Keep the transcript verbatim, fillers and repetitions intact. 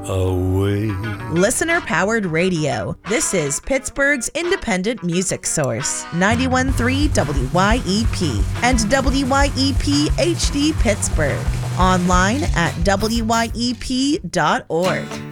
away. Listener-powered radio. This is Pittsburgh's independent music source. ninety-one point three W Y E P and W Y E P H D Pittsburgh. Online at W Y E P dot org.